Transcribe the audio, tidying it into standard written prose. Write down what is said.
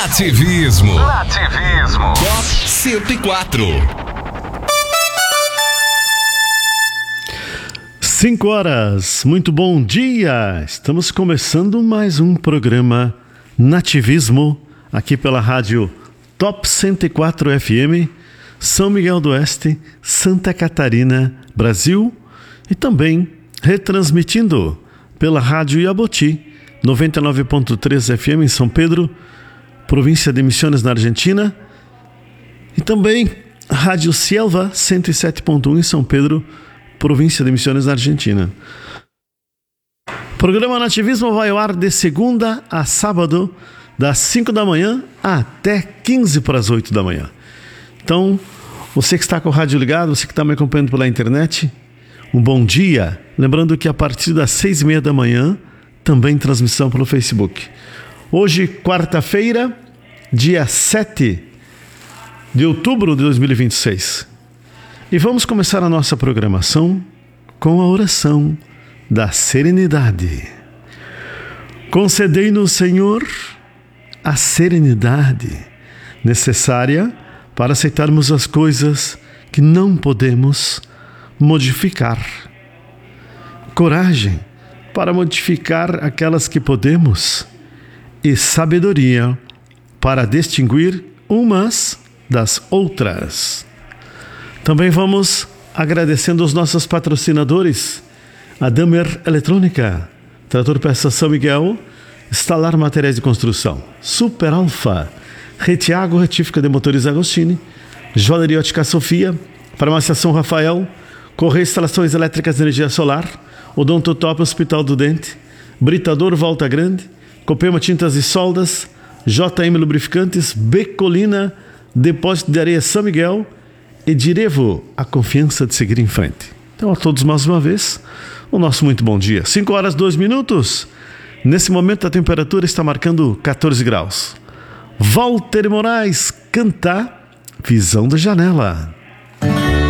Nativismo. Top 104. 5 horas, muito bom dia! Estamos começando mais um programa Nativismo, aqui pela rádio Top 104 FM, São Miguel do Oeste, Santa Catarina, Brasil, e também retransmitindo pela rádio Iaboti, 99.3 FM em São Pedro, província de Misiones, na Argentina, e também rádio Selva 107.1 em São Pedro, província de Misiones, na Argentina. O programa Nativismo vai ao ar de segunda a sábado, das 5 da manhã até 15 para as 8 da manhã. Então, você que está com o rádio ligado, você que está me acompanhando pela internet, um bom dia. Lembrando que a partir das 6:30 da manhã, também transmissão pelo Facebook. Hoje, quarta-feira, dia 7 de outubro de 2026. E vamos começar a nossa programação com a oração da serenidade. Concedei-nos, Senhor, a serenidade necessária para aceitarmos as coisas que não podemos modificar. Coragem para modificar aquelas que podemos e sabedoria para distinguir umas das outras. Também vamos agradecendo os nossos patrocinadores, a Damer Eletrônica, Trator Peças São Miguel, Instalar Materiais de Construção, Super Alfa, Retiago, Retífica de Motores Agostini, Joalheria Ótica Sofia, Farmácia São Rafael, Correia Instalações Elétricas de Energia Solar, Odontotop Hospital do Dente, Britador Volta Grande, Copema Tintas e Soldas, JM Lubrificantes, Becolina, Depósito de Areia São Miguel e Direvo, a confiança de seguir em frente. Então a todos mais uma vez, o nosso muito bom dia. 5 horas 2 minutos. Nesse momento a temperatura está marcando 14 graus. Walter Moraes canta Visão da Janela.